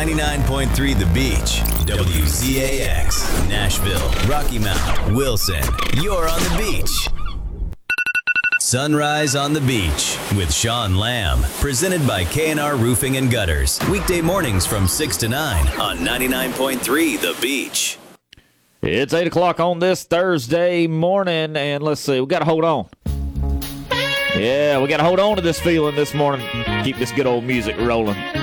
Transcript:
99.3 The Beach, WZAX, Nashville, Rocky Mount, Wilson. You're on the beach. Sunrise on the Beach with Sean Lamb. Presented by K&R Roofing and Gutters. Weekday mornings from 6 to 9 on 99.3 The Beach. It's 8 o'clock on this Thursday morning, and let's see, we got to hold on. Yeah, we got to hold on to this feeling this morning. Keep this good old music rolling.